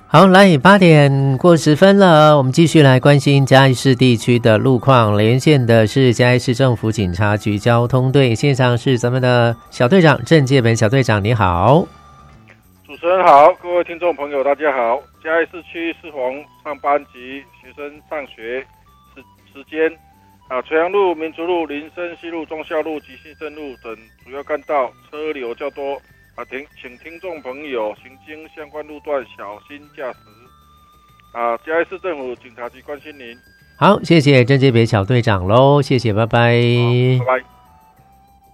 好，来8:10了，我们继续来关心嘉义市地区的路况。连线的是嘉义市政府警察局交通队，线上是咱们的小队长郑介本小队长，你好。 主持人好，各位听众朋友大家好。嘉义市区适逢上班及学生上学时间垂杨路、民族路、林森西路、忠孝路及信盛路等主要干道车流较多请听众朋友行经相关路段小心驾驶嘉义市政府警察局关心您。 好，谢谢郑介本小队长喽，谢谢，拜拜。 拜拜。